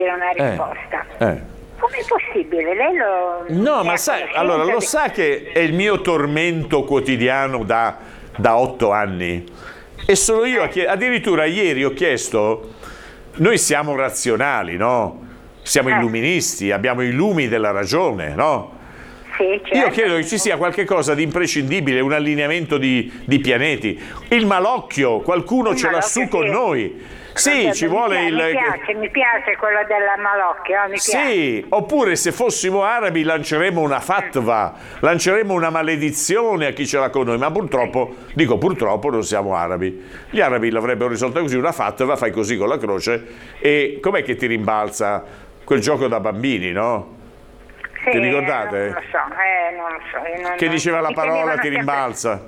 una risposta. Com'è possibile? Lei No, ma sai, allora lo sa che è il mio tormento quotidiano da 8 anni. E sono io addirittura ieri ho chiesto, noi siamo razionali, no? Siamo illuministi, abbiamo i lumi della ragione, no? Sì, certo. Io credo che ci sia qualche cosa di imprescindibile, un allineamento di pianeti. Il malocchio, qualcuno ce l'ha su con noi. Sì, ci vuole mi piace quello della malocchio, mi piace. Sì, oppure se fossimo arabi lanceremo una fatwa, lanceremo una maledizione a chi ce l'ha con noi, ma purtroppo non siamo arabi. Gli arabi l'avrebbero risolta così, una fatwa, fai così con la croce e com'è che ti rimbalza quel gioco da bambini, no? Sì, ti ricordate? Non lo so. Che diceva la parola ti rimbalza.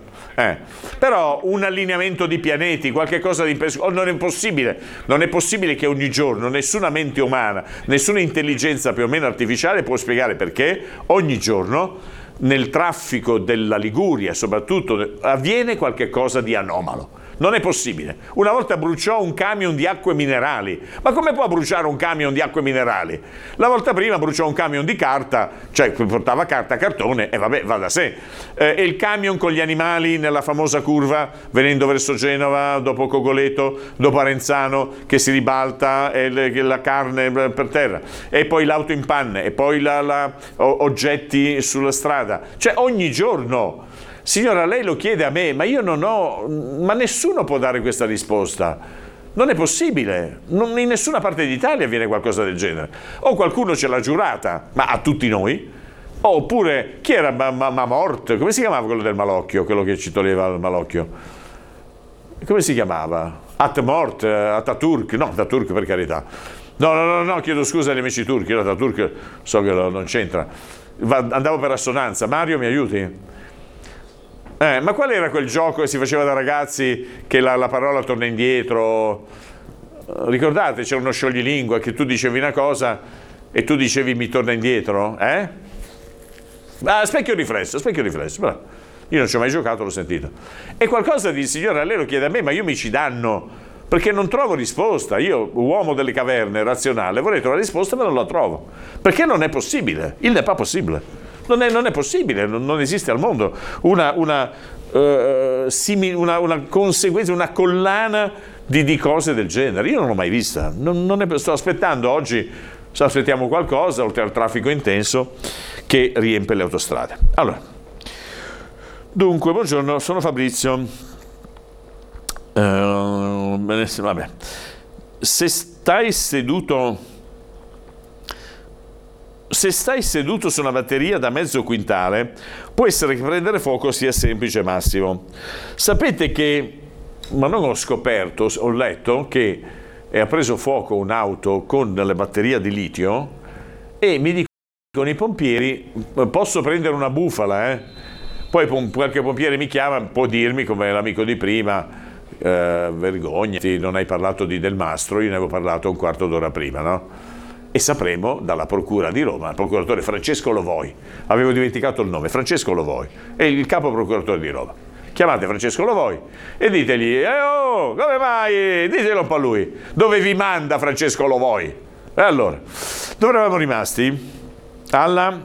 Però un allineamento di pianeti, qualche cosa di non è possibile che ogni giorno nessuna mente umana, nessuna intelligenza più o meno artificiale può spiegare perché ogni giorno nel traffico della Liguria soprattutto avviene qualche cosa di anomalo. Non è possibile. Una volta bruciò un camion di acque minerali. Ma come può bruciare un camion di acque minerali? La volta prima bruciò un camion di carta, cioè portava carta, cartone, e vabbè, va da sé. E il camion con gli animali nella famosa curva, venendo verso Genova, dopo Cogoleto, dopo Arenzano, che si ribalta e la carne per terra. E poi l'auto in panne, e poi oggetti sulla strada. Cioè ogni giorno. Signora, lei lo chiede a me, ma io non ho, ma nessuno può dare questa risposta. Non è possibile. In nessuna parte d'Italia avviene qualcosa del genere. O qualcuno ce l'ha giurata, ma a tutti noi. Oppure, chi era Mort? Come si chiamava quello del malocchio? Quello che ci toglieva il malocchio? Come si chiamava? Atmort, Ataturk? No, Ataturk per carità. No, chiedo scusa agli amici turchi. Ataturk so che non c'entra. Andavo per assonanza. Mario, mi aiuti? Ma qual era quel gioco che si faceva da ragazzi che la parola torna indietro? Ricordate, c'era uno scioglilingua che tu dicevi una cosa e tu dicevi mi torna indietro? Specchio riflesso, bravo. Io non ci ho mai giocato, l'ho sentito. È qualcosa di, signora, lei lo chiede a me, ma io mi ci danno, perché non trovo risposta. Io, uomo delle caverne, razionale, vorrei trovare risposta ma non la trovo. Perché non è possibile, il n'est pas possible. Non è possibile, non esiste al mondo una conseguenza, una collana di cose del genere. Io non l'ho mai vista. Sto aspettando oggi, aspettiamo qualcosa, oltre al traffico intenso che riempie le autostrade. Allora, dunque, buongiorno, sono Fabrizio. Vabbè. Se stai seduto su una batteria da mezzo quintale, può essere che prendere fuoco sia semplice, Massimo. Sapete che, ma non ho scoperto, ho letto che ha preso fuoco un'auto con le batterie di litio e mi dicono i pompieri, posso prendere una bufala, Poi qualche pompiere mi chiama, può dirmi, come l'amico di prima, vergognati, non hai parlato di Del Mastro, io ne avevo parlato un quarto d'ora prima, no? E sapremo dalla Procura di Roma, il procuratore Francesco Lovoi, avevo dimenticato il nome, Francesco Lovoi, è il capo procuratore di Roma. Chiamate Francesco Lovoi e ditegli, come mai? Ditelo un po' a lui, dove vi manda Francesco Lovoi? E allora, dove eravamo rimasti? Al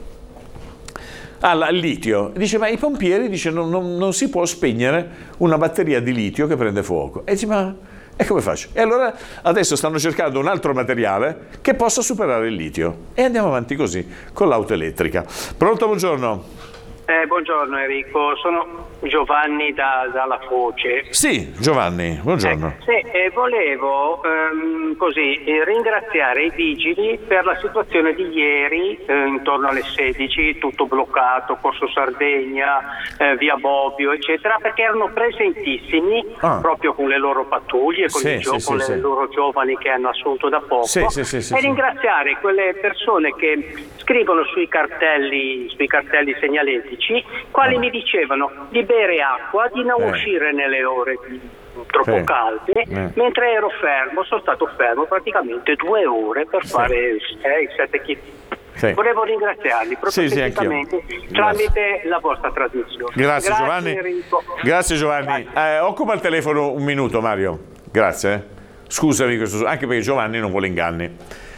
litio. Dice, ma i pompieri, non si può spegnere una batteria di litio che prende fuoco. E dice, e come faccio? E allora adesso stanno cercando un altro materiale che possa superare il litio. E andiamo avanti così, con l'auto elettrica. Pronto, buongiorno. Buongiorno Enrico, sono Giovanni dalla Foce. Sì, Giovanni, buongiorno. Volevo ringraziare i vigili per la situazione di ieri, intorno alle 16, tutto bloccato, Corso Sardegna, via Bobbio, eccetera, perché erano presentissimi proprio con le loro pattuglie, con le loro giovani che hanno assunto da poco. Ringraziare quelle persone che scrivono sui cartelli segnaletici, quali mi dicevano di bere acqua, di non uscire nelle ore troppo calde, mentre ero fermo, sono stato fermo praticamente 2 ore per fare 6-7 km. Volevo ringraziarli proprio semplicemente tramite la vostra trasmissione. Grazie Giovanni. Enrico. Grazie Giovanni. Occupa il telefono un minuto, Mario. Grazie. Scusami, anche perché Giovanni non vuole inganni.